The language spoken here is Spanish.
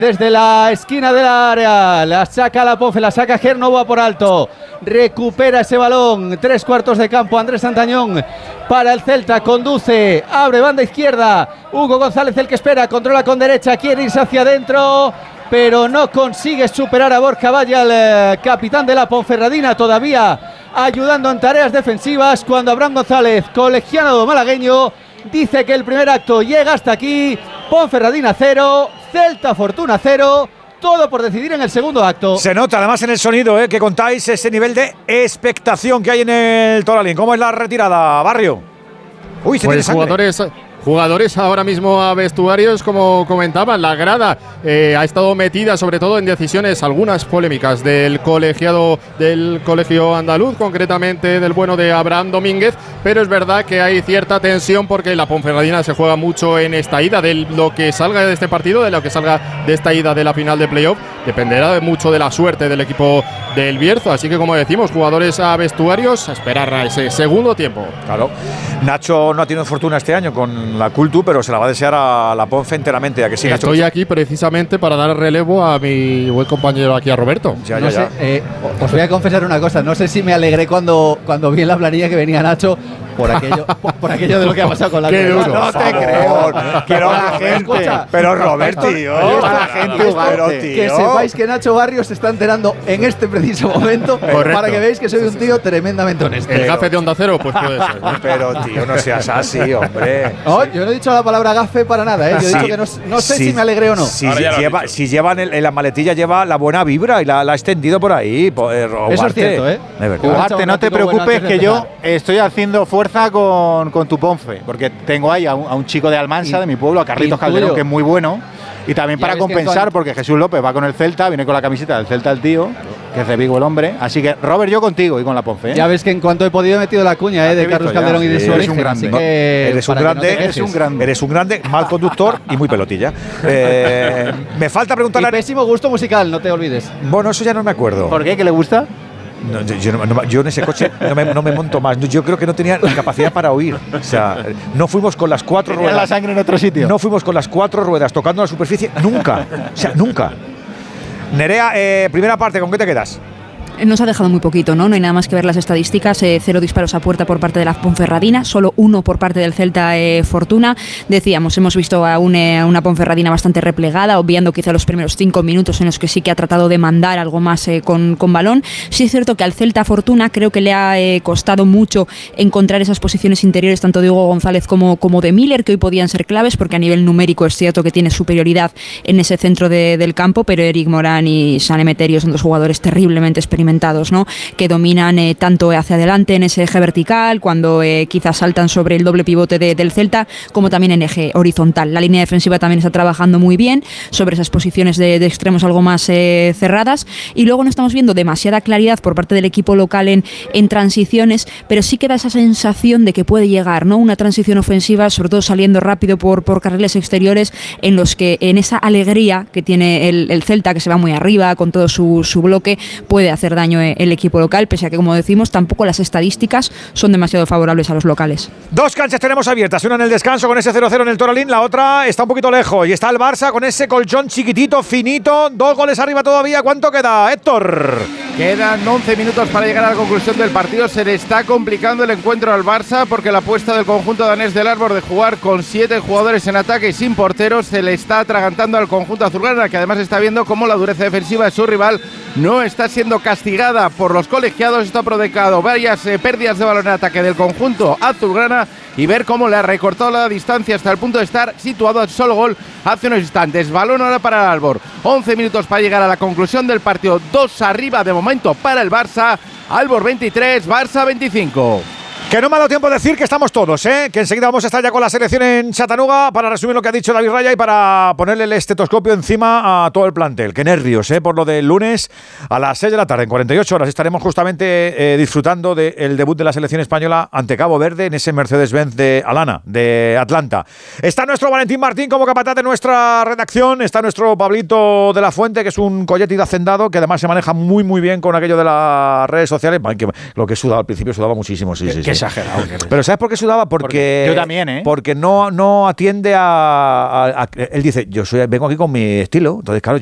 Desde la esquina del área, la saca la Ponfe, la saca Génova por alto, recupera ese balón, 3/4 de campo, Andrés Santañón para el Celta, conduce, abre banda izquierda, Hugo González el que espera, controla con derecha, quiere irse hacia adentro, pero no consigue superar a Borja Valle, el capitán de la Ponferradina, todavía ayudando en tareas defensivas, cuando Abraham González, colegiado malagueño, dice que el primer acto llega hasta aquí. Ponferradina 0, Celta Fortuna 0, todo por decidir en el segundo acto. Se nota además en el sonido que contáis ese nivel de expectación que hay en el Toralín. ¿Cómo es la retirada, Barrio? Uy, se tiene sangre. Jugadores ahora mismo a vestuarios, como comentaban, la grada ha estado metida sobre todo en decisiones, algunas polémicas del colegio andaluz, concretamente del bueno de Abraham Domínguez, pero es verdad que hay cierta tensión porque la Ponferradina se juega mucho en esta ida, de lo que salga de este partido, de lo que salga de esta ida de la final de playoff, dependerá mucho de la suerte del equipo del Bierzo, así que como decimos, jugadores a vestuarios, a esperar a ese segundo tiempo. Claro, Nacho no ha tenido fortuna este año con la Cultu, pero se la va a desear a la Ponfe enteramente. ¿A que sí, Nacho? Estoy aquí precisamente para dar relevo a mi buen compañero aquí, a Roberto. No sé, os voy a confesar una cosa, no sé si me alegré cuando vi en la planilla que venía Nacho por aquello de lo que ha pasado con la no te creo. Pero la gente. Pero Roberto, tío. La gente, que sepáis que Nacho Barrios se está enterando en este preciso momento. Para que veáis que soy un tío tremendamente honesto. El gafe de Onda Cero, pues puede ser. Pero tío, no seas así, hombre. No, yo no he dicho la palabra gafe para nada, Yo he dicho que no sé si me alegré o no. Si llevan en la maletilla, lleva la buena vibra y la ha extendido por ahí. Eso es cierto, Ugarte, no te preocupes, que yo estoy haciendo fuerza con tu Ponfe, porque tengo ahí a un chico de Almansa, de mi pueblo, a Carlitos Calderón, que es muy bueno. Y también para compensar, porque Jesús López va con el Celta, viene con la camiseta del Celta el tío, que es de Vigo el hombre. Así que, Robert, yo contigo y con la Ponfe. Ya ves que en cuanto he podido he metido la cuña de Carlos Calderón y de su origen. Eres un grande, mal conductor y muy pelotilla. Me falta preguntarle. Y pésimo gusto musical, no te olvides. Bueno, eso ya no me acuerdo. ¿Por qué? ¿Qué le gusta? No, yo en ese coche no me monto más. Yo creo que no tenía la capacidad para oír. O sea, no fuimos con las 4 ruedas. La sangre en otro sitio. No fuimos con las 4 ruedas tocando la superficie nunca. O sea, nunca. Nerea, primera parte, ¿con qué te quedas? Nos ha dejado muy poquito, ¿no? No hay nada más que ver las estadísticas. 0 disparos a puerta por parte de la Ponferradina, solo 1 por parte del Celta Fortuna. Decíamos, hemos visto a una Ponferradina bastante replegada, obviando quizá los primeros 5 minutos en los que sí que ha tratado de mandar algo más con balón. Sí es cierto que al Celta Fortuna creo que le ha costado mucho encontrar esas posiciones interiores, tanto de Hugo González como de Miller, que hoy podían ser claves, porque a nivel numérico es cierto que tiene superioridad en ese centro del campo, pero Eric Morán y San Emeterio son dos jugadores terriblemente experimentados, ¿no? Que dominan tanto hacia adelante en ese eje vertical, cuando quizás saltan sobre el doble pivote del Celta, como también en eje horizontal. La línea defensiva también está trabajando muy bien sobre esas posiciones de extremos algo más cerradas, y luego no estamos viendo demasiada claridad por parte del equipo local en transiciones, pero sí queda esa sensación de que puede llegar, ¿no? Una transición ofensiva, sobre todo saliendo rápido por carriles exteriores, en los que en esa alegría que tiene el Celta, que se va muy arriba con todo su bloque, puede hacer daño el equipo local, pese a que, como decimos, tampoco las estadísticas son demasiado favorables a los locales. 2 canchas tenemos abiertas, una en el descanso con ese 0-0 en el Toralín, la otra está un poquito lejos y está el Barça con ese colchón chiquitito, finito, 2 goles arriba todavía. ¿Cuánto queda, Héctor? Quedan 11 minutos para llegar a la conclusión del partido. Se le está complicando el encuentro al Barça, porque la apuesta del conjunto danés del Árbol de jugar con 7 jugadores en ataque y sin porteros se le está atragantando al conjunto azulgrana, que además está viendo cómo la dureza defensiva de su rival no está siendo castigada por los colegiados. Está provocado varias pérdidas de balón en ataque del conjunto azulgrana, y ver cómo le ha recortado la distancia hasta el punto de estar situado al solo gol hace unos instantes. Balón ahora para el Albor. 11 minutos para llegar a la conclusión del partido. 2 arriba de momento para el Barça. Albor 23, Barça 25. Que no me ha dado tiempo de decir que estamos todos, que enseguida vamos a estar ya con la selección en Chattanooga para resumir lo que ha dicho David Raya y para ponerle el estetoscopio encima a todo el plantel. Qué nervios, por lo del lunes a las 6 de la tarde, en 48 horas, estaremos justamente disfrutando del debut de la selección española ante Cabo Verde en ese Mercedes-Benz de Alana, de Atlanta. Está nuestro Valentín Martín como capataz de nuestra redacción, está nuestro Pablito de la Fuente, que es un colleti de hacendado, que además se maneja muy muy bien con aquello de las redes sociales, que lo que he sudado al principio, sudaba muchísimo, sí. exagerado. Pero ¿sabes por qué sudaba? Porque yo también, ¿eh? Porque no atiende a él dice, vengo aquí con mi estilo. Entonces, claro,